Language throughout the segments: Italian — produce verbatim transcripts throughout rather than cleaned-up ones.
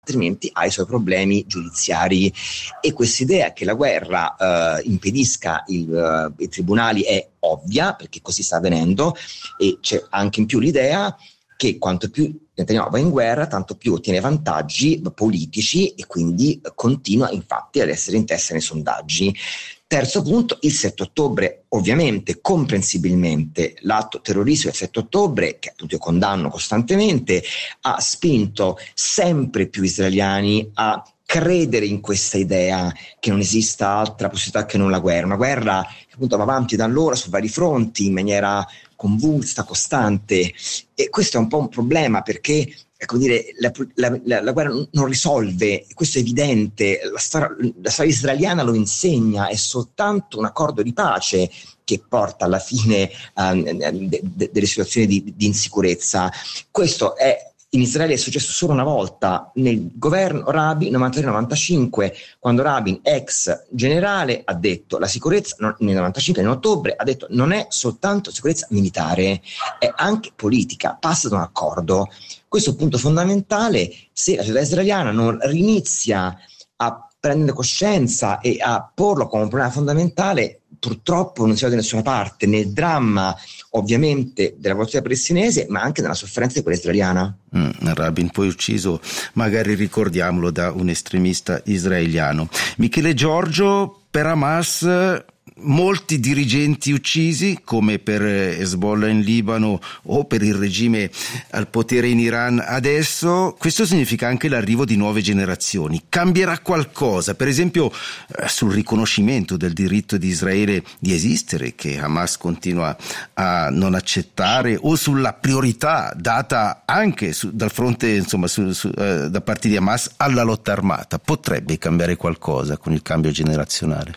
altrimenti ha i suoi problemi giudiziari, e quest'idea che la guerra eh, impedisca il, uh, i tribunali è ovvia, perché così sta avvenendo, e c'è anche in più l'idea che quanto più Netanyahu va in guerra, tanto più ottiene vantaggi politici e quindi continua infatti ad essere in testa nei sondaggi. Terzo punto, il sette ottobre, ovviamente, comprensibilmente, l'atto terroristico del sette ottobre, che appunto io condanno costantemente, ha spinto sempre più israeliani a credere in questa idea che non esista altra possibilità che non la guerra, una guerra che appunto va avanti da allora su vari fronti in maniera convulsa, costante, e questo è un po' un problema, perché ecco dire, la, la, la, la guerra non risolve, questo è evidente, la storia, la storia israeliana lo insegna, è soltanto un accordo di pace che porta alla fine um, de, de, delle situazioni di, di insicurezza. Questo è in Israele è successo solo una volta nel governo Rabin novantatré novantacinque, quando Rabin, ex generale, ha detto la sicurezza non, nel novantacinque, in ottobre, ha detto non è soltanto sicurezza militare, è anche politica, passa da un accordo. Questo è un punto fondamentale. Se la società israeliana non inizia a prendere coscienza e a porlo come un problema fondamentale, purtroppo non si va da nessuna parte, nel dramma ovviamente della popolazione palestinese, ma anche nella sofferenza di quella israeliana. Mm, Rabin poi ucciso, magari ricordiamolo, da un estremista israeliano. Michele Giorgio, per Hamas molti dirigenti uccisi, come per Hezbollah in Libano o per il regime al potere in Iran adesso. Questo significa anche l'arrivo di nuove generazioni. Cambierà qualcosa, per esempio eh, sul riconoscimento del diritto di Israele di esistere, che Hamas continua a non accettare, o sulla priorità data anche su, dal fronte, insomma, su, su, eh, da parte di Hamas alla lotta armata. Potrebbe cambiare qualcosa con il cambio generazionale?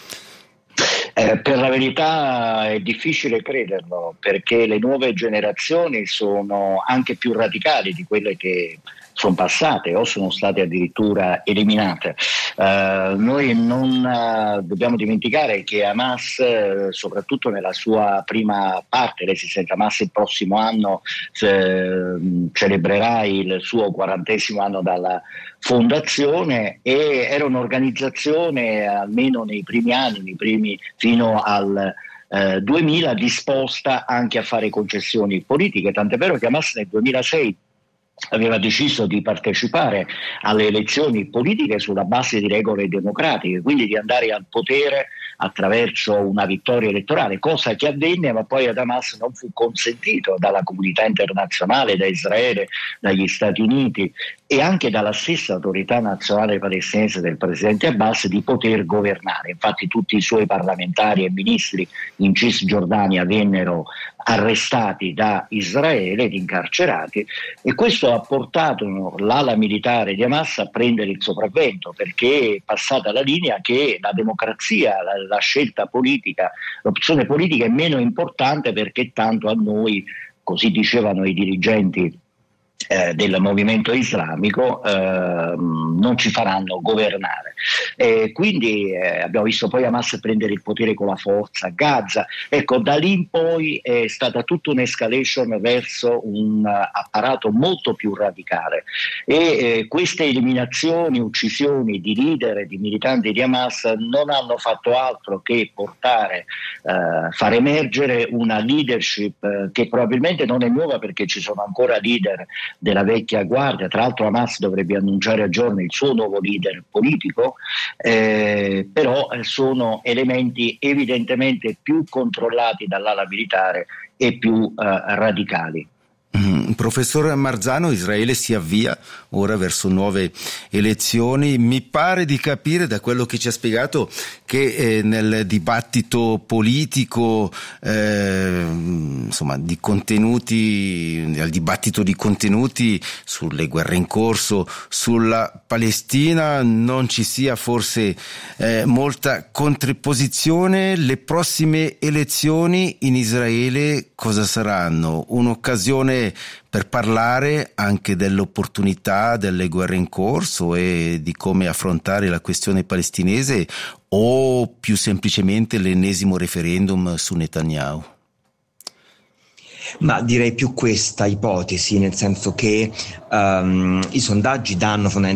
Eh, per la verità è difficile crederlo, perché le nuove generazioni sono anche più radicali di quelle che sono passate o sono state addirittura eliminate. Uh, noi non uh, dobbiamo dimenticare che Hamas, uh, soprattutto nella sua prima parte, lei si sente Hamas il prossimo anno uh, celebrerà il suo quarantesimo anno dalla fondazione, e era un'organizzazione, almeno nei primi anni, nei primi fino al uh, duemila, disposta anche a fare concessioni politiche, tant'è vero che Hamas nel duemilasei aveva deciso di partecipare alle elezioni politiche sulla base di regole democratiche, quindi di andare al potere attraverso una vittoria elettorale, cosa che avvenne, ma poi ad Hamas non fu consentito dalla comunità internazionale, da Israele, dagli Stati Uniti e anche dalla stessa autorità nazionale palestinese del presidente Abbas di poter governare. Infatti tutti i suoi parlamentari e ministri in Cisgiordania vennero arrestati da Israele ed incarcerati, e questo ha portato l'ala militare di Hamas a prendere il sopravvento, perché è passata la linea che la democrazia, la, la scelta politica, l'opzione politica è meno importante, perché tanto a noi, così dicevano i dirigenti Eh, del movimento islamico, eh, non ci faranno governare. E quindi eh, abbiamo visto poi Hamas prendere il potere con la forza a Gaza. Ecco, da lì in poi è stata tutta un'escalation verso un uh, apparato molto più radicale, e eh, queste eliminazioni, uccisioni di leader e di militanti di Hamas non hanno fatto altro che portare, uh, far emergere una leadership uh, che probabilmente non è nuova, perché ci sono ancora leader della vecchia guardia. Tra l'altro Hamas dovrebbe annunciare a giorni il suo nuovo leader politico, eh, però sono elementi evidentemente più controllati dall'ala militare e più eh, radicali. Mm, professor Marzano, Israele si avvia ora verso nuove elezioni. Mi pare di capire da quello che ci ha spiegato che eh, nel dibattito politico, eh, insomma, di contenuti, nel dibattito di contenuti sulle guerre in corso, sulla Palestina, non ci sia forse eh, molta contrapposizione. Le prossime elezioni in Israele cosa saranno? Un'occasione per parlare anche dell'opportunità delle guerre in corso e di come affrontare la questione palestinese, o più semplicemente l'ennesimo referendum su Netanyahu? Ma direi più questa ipotesi, nel senso che um, i sondaggi danno fondamentalmente